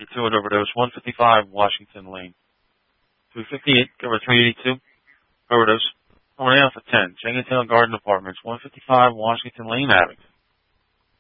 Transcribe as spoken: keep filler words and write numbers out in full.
fifty-two at Overdose, one fifty-five Washington Lane. two fifty-eight, cover three eighty-two, Overdose. Only out for ten, Jenkintown Garden Apartments, one fifty-five Washington Lane, Abington.